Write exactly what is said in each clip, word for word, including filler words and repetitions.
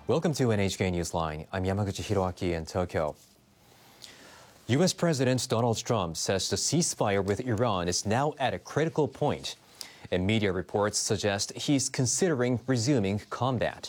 Welcome to N H K Newsline. I'm Yamaguchi Hiroaki in Tokyo. U S President Donald Trump says the ceasefire with Iran is now at a critical point, and media reports suggest he's considering resuming combat.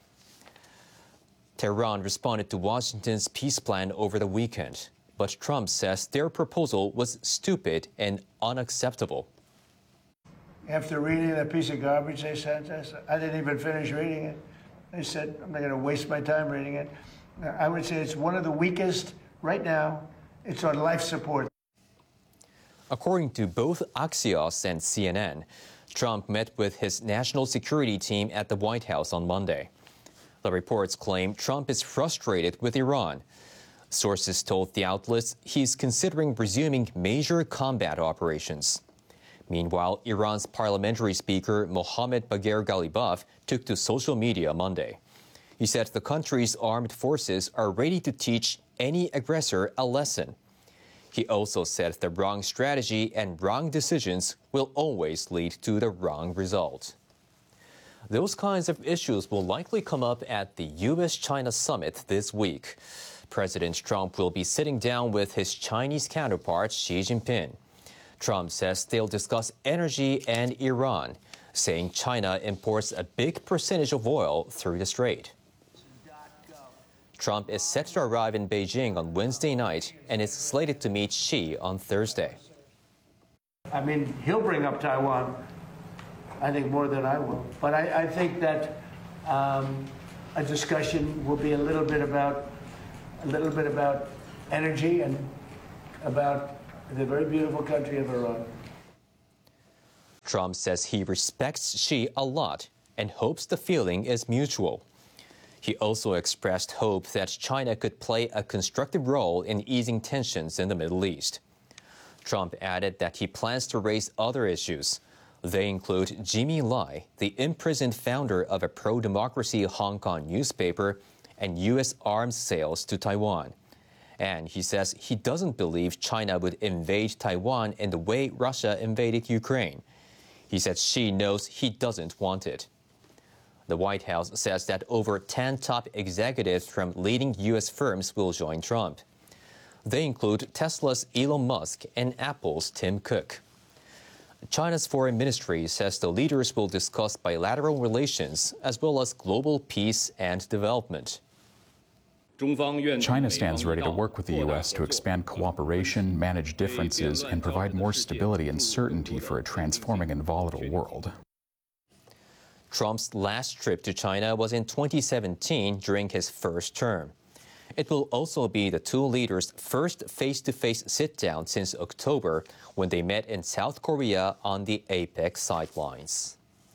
Tehran responded to Washington's peace plan over the weekend, but Trump says their proposal was stupid and unacceptable. After reading that piece of garbage they sent us, I didn't even finish reading it. They said, I'm not going to waste my time reading it. I would say it's one of the weakest right now. It's on life support. According to both Axios and C N N, Trump met with his national security team at the White House on Monday. The reports claim Trump is frustrated with Iran. Sources told the outlets he's considering resuming major combat operations. Meanwhile, Iran's parliamentary speaker Mohammad Bagher Ghalibaf took to social media Monday. He said the country's armed forces are ready to teach any aggressor a lesson. He also said the wrong strategy and wrong decisions will always lead to the wrong result. Those kinds of issues will likely come up at the U S China summit this week. President Trump will be sitting down with his Chinese counterpart Xi Jinping. Trump says they'll discuss energy and Iran, saying China imports a big percentage of oil through the strait. Trump is set to arrive in Beijing on Wednesday night and is slated to meet Xi on Thursday. I mean, he'll bring up Taiwan, I think, more than I will. But I, I think that um, a discussion will be a little bit about a little bit about energy and about the very beautiful country of Iran. Trump says he respects Xi a lot and hopes the feeling is mutual. He also expressed hope that China could play a constructive role in easing tensions in the Middle East. Trump added that he plans to raise other issues. They include Jimmy Lai, the imprisoned founder of a pro-democracy Hong Kong newspaper, and U S arms sales to Taiwan. And he says he doesn't believe China would invade Taiwan in the way Russia invaded Ukraine. He said Xi knows he doesn't want it. The White House says that over ten top executives from leading U S firms will join Trump. They include Tesla's Elon Musk and Apple's Tim Cook. China's foreign ministry says the leaders will discuss bilateral relations as well as global peace and development. China stands ready to work with the U S to expand cooperation, manage differences, and provide more stability and certainty for a transforming and volatile world. Trump's last trip to China was in twenty seventeen during his first term. It will also be the two leaders' first face-to-face sit-down since October, when they met in South Korea on the APEC sidelines.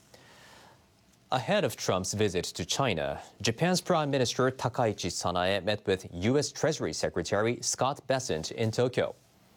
Ahead of Trump's visit to China, Japan's Prime Minister Takaichi Sanae met with U S Treasury Secretary Scott Bessent in Tokyo.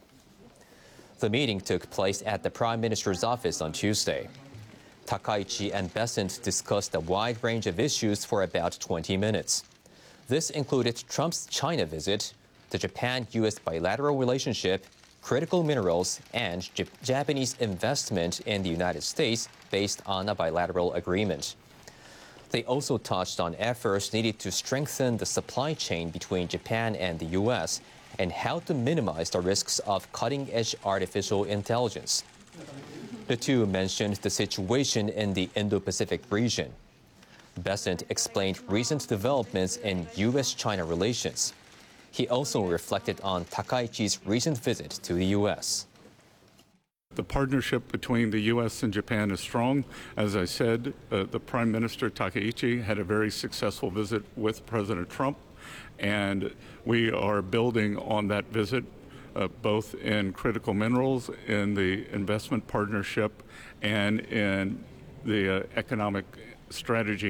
The meeting took place at the Prime Minister's office on Tuesday. Takaichi and Bessent discussed a wide range of issues for about twenty minutes. This included Trump's China visit, the Japan-U S bilateral relationship, critical minerals, and J- Japanese investment in the United States based on a bilateral agreement. They also touched on efforts needed to strengthen the supply chain between Japan and the U S and how to minimize the risks of cutting-edge artificial intelligence. The two mentioned the situation in the Indo-Pacific region. Bessent explained recent developments in U S China relations. He also reflected on Takaichi's recent visit to the U S. The partnership between the U S and Japan is strong. As I said, uh, the Prime Minister Takaichi had a very successful visit with President Trump, and we are building on that visit, uh, both in critical minerals, in the investment partnership, and in the uh, economic strategy.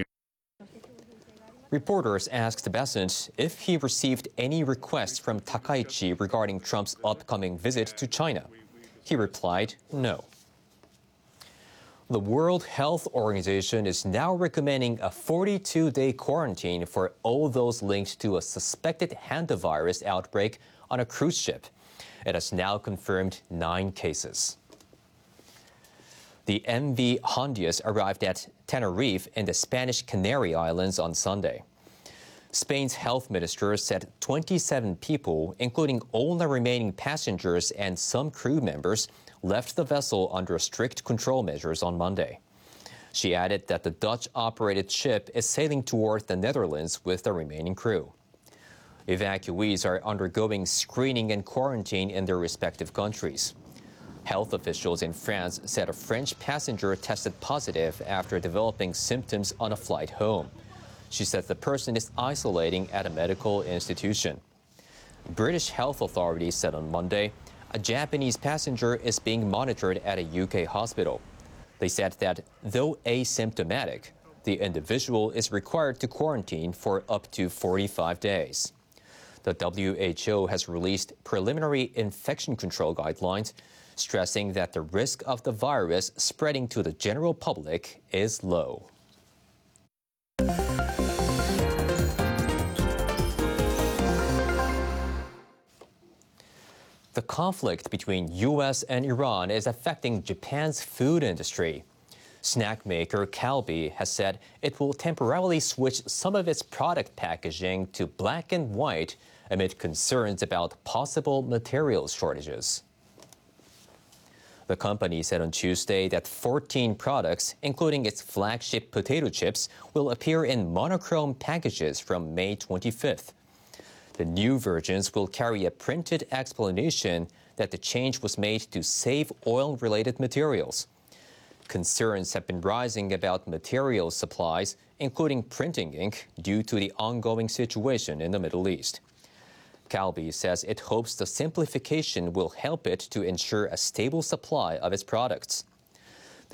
Reporters asked Bessent if he received any requests from Takaichi regarding Trump's upcoming visit to China. He replied, no. The World Health Organization is now recommending a forty-two day quarantine for all those linked to a suspected hantavirus outbreak on a cruise ship. It has now confirmed nine cases. The M V Hondius arrived at Tenerife in the Spanish Canary Islands on Sunday. Spain's health minister said twenty-seven people, including all the remaining passengers and some crew members, left the vessel under strict control measures on Monday. She added that the Dutch-operated ship is sailing toward the Netherlands with the remaining crew. Evacuees are undergoing screening and quarantine in their respective countries. Health officials in France said a French passenger tested positive after developing symptoms on a flight home. She said the person is isolating at a medical institution. British health authorities said on Monday a Japanese passenger is being monitored at a U K hospital. They said that, though asymptomatic, the individual is required to quarantine for up to forty-five days. The W H O has released preliminary infection control guidelines, stressing that the risk of the virus spreading to the general public is low. The conflict between U S and Iran is affecting Japan's food industry. Snack maker Calbee has said it will temporarily switch some of its product packaging to black and white amid concerns about possible materials shortages. The company said on Tuesday that fourteen products, including its flagship potato chips, will appear in monochrome packages from May twenty-fifth. The new versions will carry a printed explanation that the change was made to save oil-related materials. Concerns have been rising about material supplies, including printing ink, due to the ongoing situation in the Middle East. Calbee says it hopes the simplification will help it to ensure a stable supply of its products.